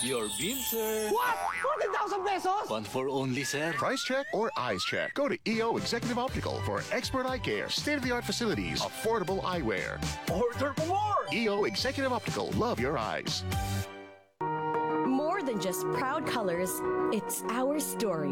Your bill, sir. What? 40,000 pesos? One for only, sir. Price check or eyes check? Go to EO Executive Optical for expert eye care, state-of-the-art facilities, affordable eyewear. Order for more! EO Executive Optical. Love your eyes. More than just proud colors, it's our story.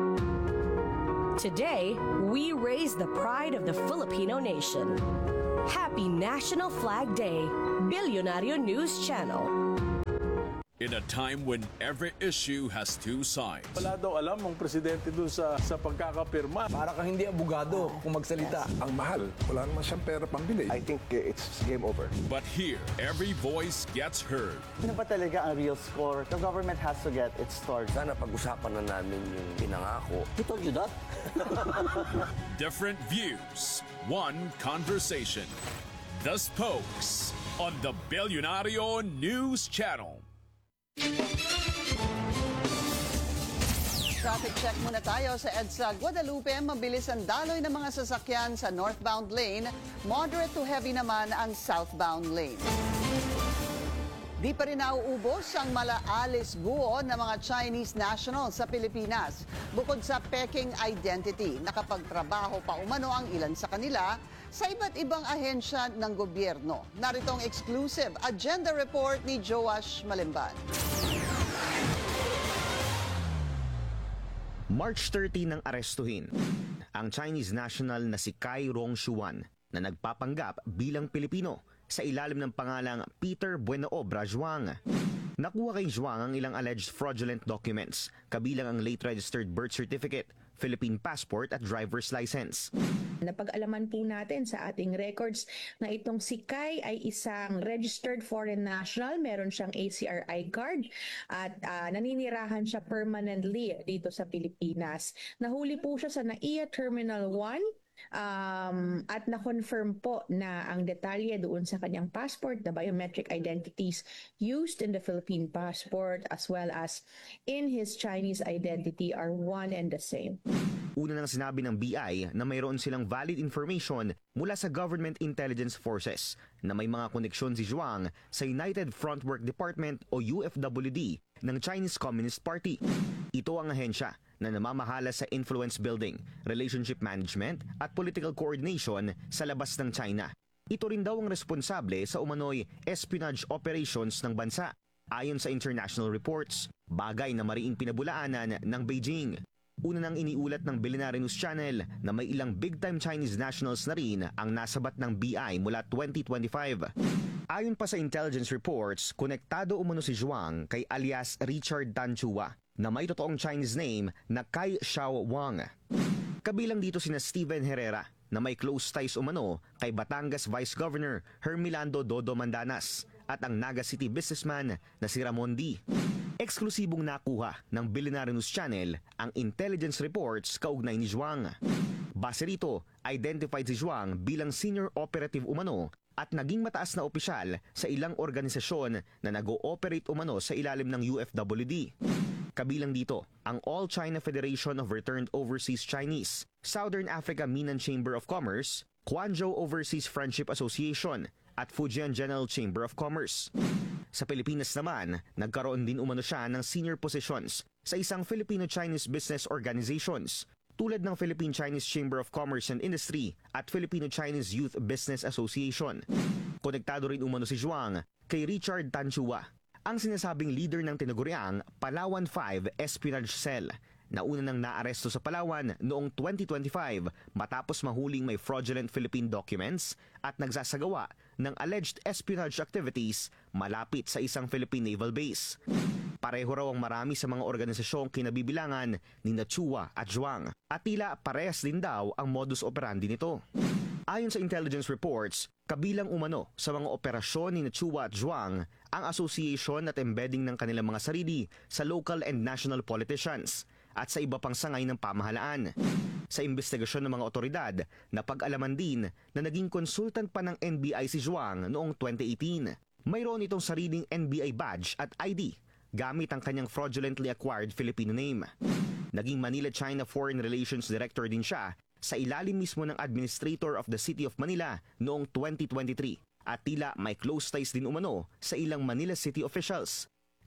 Today, we raise the pride of the Filipino nation. Happy National Flag Day, Bilyonaryo News Channel. In a time when every issue has two sides. Wala daw alam ang presidente doon sa pagkakapirma. Para kang hindi abogado kung magsalita. Ang mahal. Wala naman siyang pera pambili. I think it's game over. But here, every voice gets heard. Ano ba talaga ang real score? The government has to get its start. Sana pag-usapan na namin yung pinangako. Who told you that? Different views, one conversation. The Spokes on the Bilyonaryo News Channel. Traffic check muna tayo sa EDSA Guadalupe. Mabilis ang daloy ng mga sasakyan sa northbound lane. Moderate to heavy naman ang southbound lane. Di pa rin nauubos ang malaalis guo ng mga Chinese nationals sa Pilipinas. Bukod sa Peking identity, nakapagtrabaho pa umano ang ilan sa kanila sa iba't ibang ahensya ng gobyerno. Narito ang exclusive agenda report ni Joash Malimban. March 30 nang arestuhin ang Chinese national na si Cai Rongshuan na nagpapanggap bilang Pilipino sa ilalim ng pangalang Peter Buenoobra Zhuang. Nakuha kay Zhuang ang ilang alleged fraudulent documents, kabilang ang late registered birth certificate, Philippine passport at driver's license. Napag-alaman po natin sa ating records na itong si Kai ay isang registered foreign national, meron siyang ACRI card at naninirahan siya permanently dito sa Pilipinas. Nahuli po siya sa NAIA Terminal 1 at na-confirm po na ang detalye doon sa kanyang passport, the biometric identities used in the Philippine passport as well as in his Chinese identity are one and the same. Una nang sinabi ng BI na mayroon silang valid information mula sa Government Intelligence Forces na may mga koneksyon si Zhuang sa United Front Work Department o UFWD ng Chinese Communist Party. Ito ang ahensya na namamahala sa influence building, relationship management at political coordination sa labas ng China. Ito rin daw ang responsable sa umano'y espionage operations ng bansa. Ayon sa international reports, bagay na mariing pinabulaanan ng Beijing. Una nang iniulat ng Bilyonaryo News Channel na may ilang big-time Chinese nationals na rin ang nasabat ng BI mula 2025. Ayon pa sa intelligence reports, konektado umano si Zhuang kay alias Richard Tanchua na may totoong Chinese name na Kai Xiao Wang. Kabilang dito sina Steven Herrera na may close ties umano kay Batangas Vice Governor Hermilando Dodo Mandanas at ang Naga City businessman na si Ramon D. Eksklusibong nakuha ng Bilyonaryo News Channel ang intelligence reports kaugnay ni Zhuang. Base rito, identified si Zhuang bilang senior operative umano at naging mataas na opisyal sa ilang organisasyon na nag-ooperate umano sa ilalim ng UFWD. Kabilang dito ang All China Federation of Returned Overseas Chinese, Southern Africa Minnan Chamber of Commerce, Guangzhou Overseas Friendship Association at Fujian General Chamber of Commerce. Sa Pilipinas naman, nagkaroon din umano siya ng senior positions sa isang Filipino-Chinese business organizations tulad ng Philippine-Chinese Chamber of Commerce and Industry at Filipino-Chinese Youth Business Association. Konektado rin umano si Zhuang kay Richard Tanchua, ang sinasabing leader ng tinaguriang Palawan 5 Espionage Cell na una nang naaresto sa Palawan noong 2025 matapos mahuling may fraudulent Philippine documents at nagsasagawa ng alleged espionage activities malapit sa isang Philippine naval base. Pareho raw ang marami sa mga organisasyong kinabibilangan ni Chua at Zhuang at tila parehas din daw ang modus operandi nito. Ayon sa intelligence reports, kabilang umano sa mga operasyon ni Chua at Zhuang ang association at embedding ng kanilang mga sarili sa local and national politicians at sa iba pang sangay ng pamahalaan. Sa investigasyon ng mga otoridad, napag-alaman din na naging consultant pa ng NBI si Zhuang noong 2018. Mayroon itong sariling NBI badge at ID gamit ang kanyang fraudulently acquired Filipino name. Naging Manila-China Foreign Relations Director din siya sa ilalim mismo ng Administrator of the City of Manila noong 2023 at tila may close ties din umano sa ilang Manila City officials.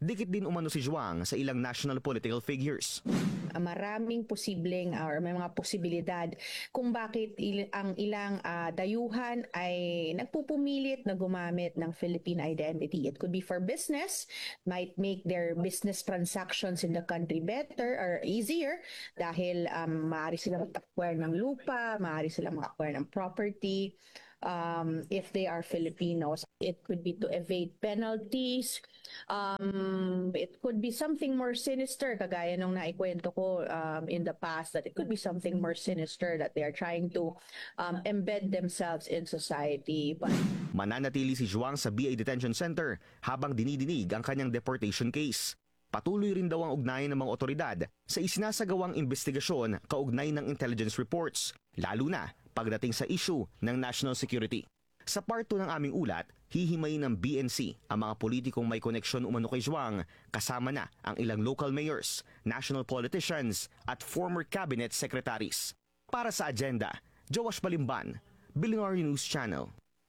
Dikit din umano si Zhuang sa ilang national political figures. Maraming posibleng or may mga posibilidad kung bakit ang ilang dayuhan ay nagpupumilit na gumamit ng Philippine identity. It could be for business, might make their business transactions in the country better or easier dahil maaari silang mag-acquire ng lupa, maaari silang mag-acquire ng property. If they are Filipinos, it could be to evade penalties. It could be something more sinister, kagaya nung naikwento ko in the past, that it could be something more sinister, that they are trying to embed themselves in society. But Mananatili si Zhuang sa BA Detention Center habang dinidinig ang kanyang deportation case. Patuloy rin daw ang ugnayan ng mga otoridad sa isinasagawang investigasyon kaugnay ng intelligence reports, lalo na pagdating sa issue ng national security. Sa part 2 ng aming ulat, hihimayin ng BNC ang mga politikong may koneksyon umano kay Zhuang, kasama na ang ilang local mayors, national politicians at former cabinet secretaries. Para sa agenda, Joash Balimban, Billionaire News Channel.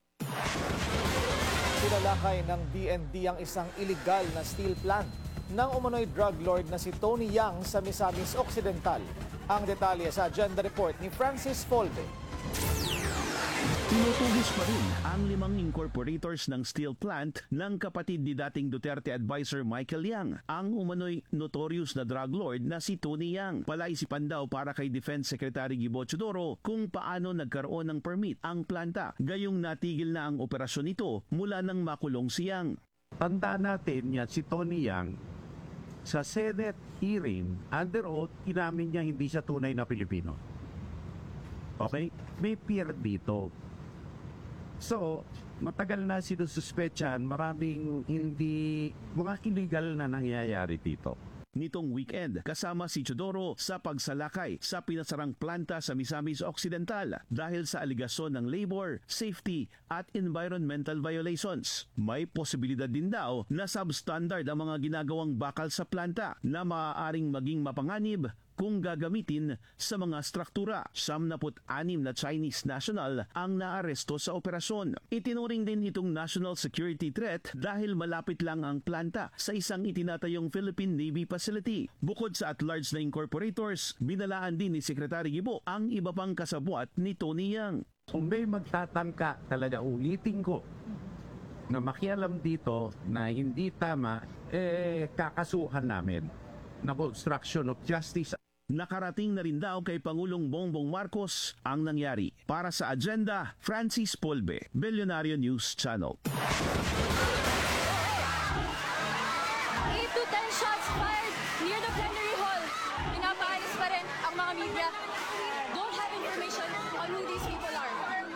Sinalakay ng DND ang isang illegal na steel plant ng umano'y drug lord na si Tony Yang sa Misamis Occidental. Ang detalye sa agenda report ni Francis Folbe. Tinutugis pa rin ang 5 incorporators ng steel plant ng kapatid ni dating Duterte advisor Michael Yang, ang umano'y notorious na drug lord na si Tony Yang. Palaisipan daw para kay Defense Secretary Gibo Chodoro kung paano nagkaroon ng permit ang planta, gayong natigil na ang operasyon nito mula nang makulong si Yang. Tandaan natin yan, si Tony Yang, sa Senate hearing, under oath, inamin niya hindi siya tunay na Pilipino. Okay? May peer dito. So, matagal na sinususpetsahan, maraming mga illegal na nangyayari dito. Nitong weekend, kasama si Chodoro sa pagsalakay sa pinasarang planta sa Misamis Occidental dahil sa aligasyon ng labor, safety at environmental violations. May posibilidad din daw na substandard ang mga ginagawang bakal sa planta na maaaring maging mapanganib kung gagamitin sa mga struktura. 76 na Chinese national ang naaresto sa operasyon. Itinuring din itong national security threat dahil malapit lang ang planta sa isang itinatayong Philippine Navy facility. Bukod sa at-large na incorporators, binalaan din ni Secretary Gibo ang iba pang kasabwat ni Tony Yang. Kung may magtatangka, talaga ulitin ko, na makialam dito na hindi tama, kakasuhan namin na obstruction of justice. Nakarating na rin daw kay Pangulong Bongbong Marcos ang nangyari. Para sa agenda, Francis Polbe, Billionaire News Channel. 8 to 10 shots fired near the plenary hall. Pinapaalis pa rin ang mga media. Don't have information on who these people are.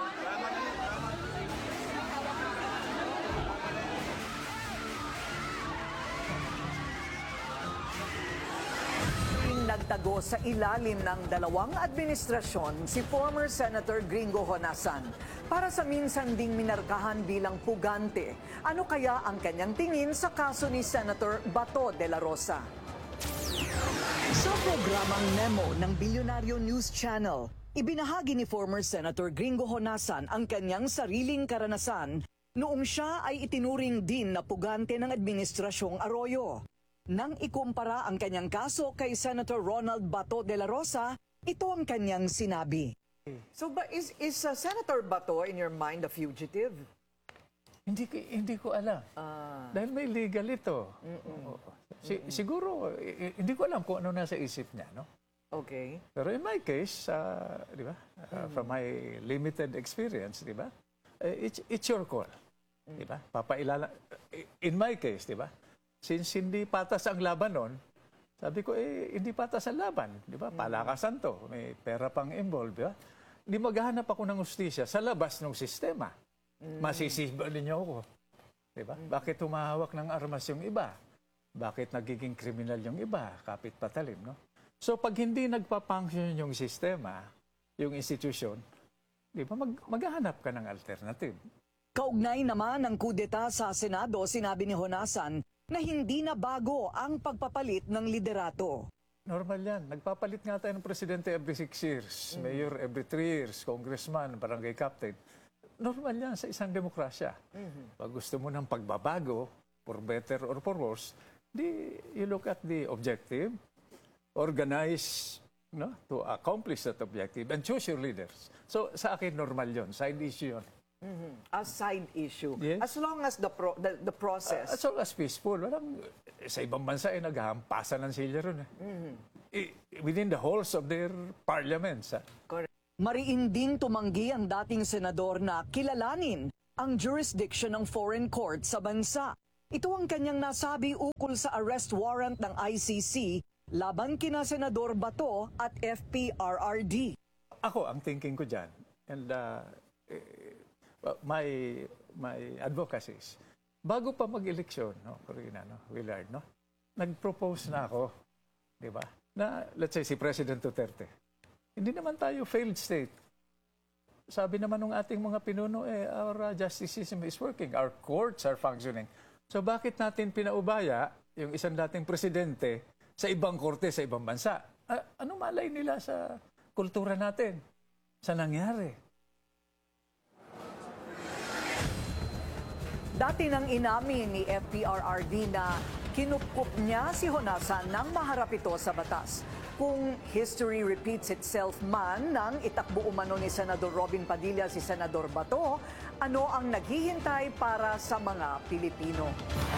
Nagtago sa ilalim ng 2 administrasyon si former Senator Gringo Honasan para sa minsan ding minarkahan bilang pugante. Ano kaya ang kanyang tingin sa kaso ni Senator Bato de la Rosa? Sa programang Memo ng Billionaire News Channel, ibinahagi ni former Senator Gringo Honasan ang kanyang sariling karanasan noong siya ay itinuring din na pugante ng Administrasyong Arroyo. Nang ikumpara ang kanyang kaso kay Senator Ronald Bato de la Rosa, ito ang kanyang sinabi. So is Senator Bato in your mind a fugitive? Hindi ko alam. Dahil may legal ito. Siguro, hindi ko alam kung ano nasa isip niya, no? Okay. Pero in my case, di ba? From my limited experience, di ba? It's your call. Di ba? In my case, di ba? Since hindi patas ang laban nun, sabi ko, hindi patas ang laban. Di ba? Palakasan to. May pera pang involved. Di ba? Hindi maghahanap ako ng hustisya sa labas ng sistema. Masisiba ninyo ako. Di ba? Bakit humahawak ng armas yung iba? Bakit nagiging kriminal yung iba? Kapit patalim, no? So, pag hindi nagpa-function yung sistema, yung institution, di ba? Maghahanap ka ng alternative. Kaugnay naman ng kudeta sa Senado, sinabi ni Honasan na hindi na bago ang pagpapalit ng liderato. Normal yan. Nagpapalit nga tayo ng presidente every 6 years, mayor every 3 years, congressman, barangay captain. Normal yan sa isang demokrasya. Pag gusto mo ng pagbabago, for better or for worse, You look at the objective, organize to accomplish that objective, and choose your leaders. So sa akin, normal yun. Side issue yun. A side issue. Yes. As long as the process. As long as peaceful. Sa ibang bansa ay naghahampasan ng silya ron. Within the halls of their parliaments. Correct. Mariinding tumanggi ang dating senador na kilalanin ang jurisdiction ng foreign court sa bansa. Ito ang kanyang nasabi ukol sa arrest warrant ng ICC laban kina Senador Bato at FPRRD. Ako, ang thinking ko dyan, and my advocacy is, bago pa mag-eleksyon, Corina, Willard, nag-propose na ako, di ba, na, let's say, si President Duterte. Hindi naman tayo failed state. Sabi naman ng ating mga pinuno, our justice system is working, our courts are functioning. So bakit natin pinaubaya yung isang dating presidente sa ibang korte, sa ibang bansa? Ano malay nila sa kultura natin? Sa nangyari? Dati nang inamin ni FPRRD na kinupkup niya si Honasan nang maharap ito sa batas. Kung history repeats itself man nang itakbo umano ni Senador Robin Padilla si Senador Bato, ano ang naghihintay para sa mga Pilipino?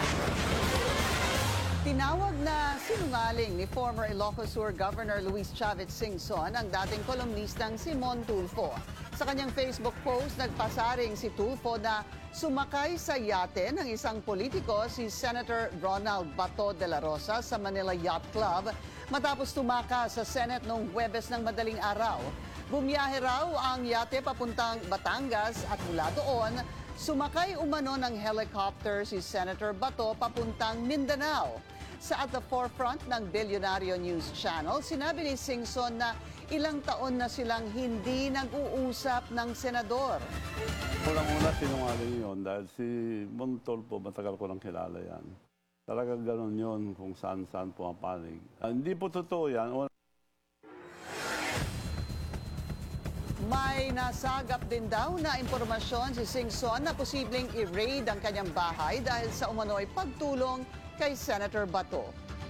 Tinawag na sinungaling ni former Ilocos Sur Governor Luis Chavez Singson ang dating kolumnistang Simon Tulfo. Sa kanyang Facebook post, nagpasaring si Tulfo na sumakay sa yate ng isang politiko, si Senator Ronald Bato de la Rosa sa Manila Yacht Club matapos tumakas sa Senate noong Huwebes ng madaling araw. Bumiyahe raw ang yate papuntang Batangas at mula doon, sumakay umano ng helicopter si Senator Bato papuntang Mindanao. Sa At the Forefront ng Bilyonaryo News Channel, sinabi ni Singson na ilang taon na silang hindi nag-uusap ng senador. Unang-una sinungaling yun dahil si Montol po, matagal ko nang kilala yan. Talagang gano'n yun kung saan-saan pumapanig. Hindi po totoo yan. May nasagap din daw na impormasyon si Singson na posibleng i-raid ang kanyang bahay dahil sa umano'y pagtulong kay Senator Bato.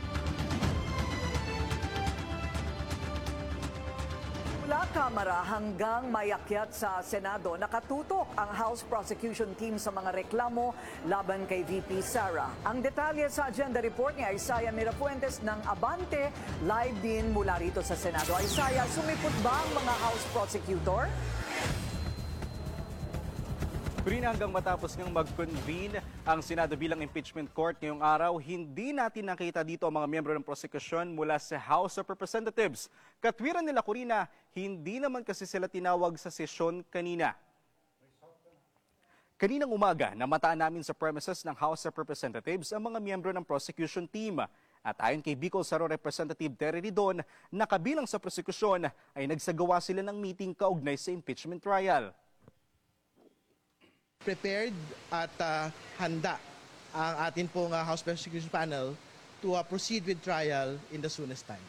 Mula Kamara hanggang mayakyat sa Senado, nakatutok ang House Prosecution Team sa mga reklamo laban kay VP Sara. Ang detalye sa agenda report ni Isaiah Mirafuentes ng Abante, live din mula rito sa Senado. Isaiah, sumipot ba ang mga House Prosecutor? Corina, hanggang matapos ngang mag-convene ang Senado bilang impeachment court ngayong araw, hindi natin nakita dito ang mga miyembro ng prosekusyon mula sa House of Representatives. Katwiran nila, Corina, hindi naman kasi sila tinawag sa sesyon kanina. Kaninang umaga, namataan namin sa premises ng House of Representatives ang mga miyembro ng prosecution team. At ayon kay Bicol Saro Representative Terry Ridon, na kabilang sa prosekusyon ay nagsagawa sila ng meeting kaugnay sa impeachment trial. Prepared at handa ang atin pong House Prosecution Panel to proceed with trial in the soonest time.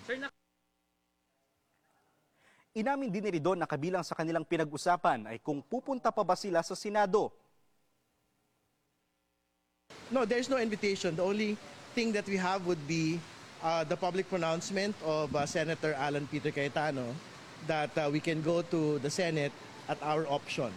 Inamin din ni Ridon na kabilang sa kanilang pinag-usapan ay kung pupunta pa ba sila sa Senado. No, there's no invitation. The only thing that we have would be the public pronouncement of Senator Alan Peter Cayetano that we can go to the Senate at our option.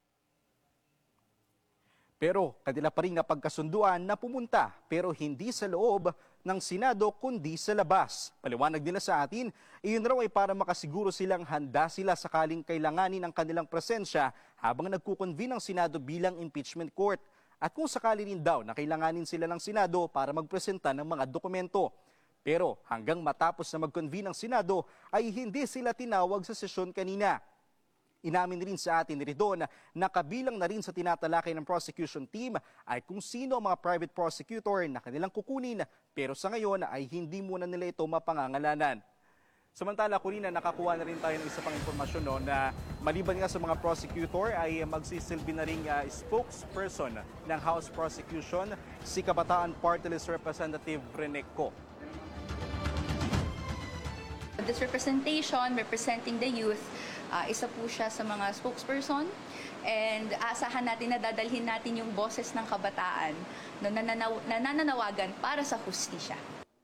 Pero kanila pa rin napagkasunduan na pumunta pero hindi sa loob ng Senado kundi sa labas. Paliwanag nila sa atin, iyon raw ay para makasiguro silang handa sila sakaling kailanganin ang kanilang presensya habang nagkukonvene ang Senado bilang impeachment court. At kung sakali rin daw na kailanganin sila ng Senado para magpresenta ng mga dokumento. Pero hanggang matapos na mag-convene ang Senado ay hindi sila tinawag sa sesyon kanina. Inamin rin sa atin ni Ridon na kabilang na rin sa tinatalakay ng prosecution team ay kung sino ang mga private prosecutor na kanilang kukunin pero sa ngayon ay hindi muna nila ito mapangangalanan. Samantala, Corina, nakakuha na rin tayo ng isa pang impormasyon na maliban nga sa mga prosecutor ay magsisilbi na rin spokesperson ng House Prosecution si Kabataan Party List Representative Rene Co. This representation, representing the youth, isa po siya sa mga spokesperson. And aasahan natin na dadalhin natin yung boses ng kabataan na nananawagan para sa hustisya.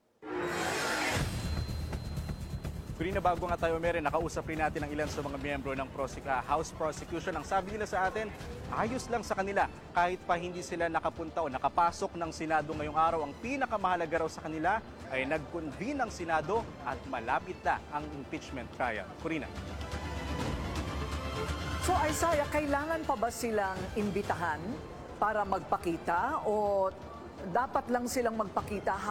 Kurina, bago nga tayo nakausap rin natin ang ilan sa mga miyembro ng House Prosecution. Ang sabi nila sa atin, ayos lang sa kanila kahit pa hindi sila nakapunta o nakapasok ng Senado ngayong araw. Ang pinakamahalaga raw sa kanila ay nag-convene ang Senado at malapit na ang impeachment trial. Kurina. So Isaiah, kailangan pa ba silang imbitahan para magpakita o dapat lang silang magpakita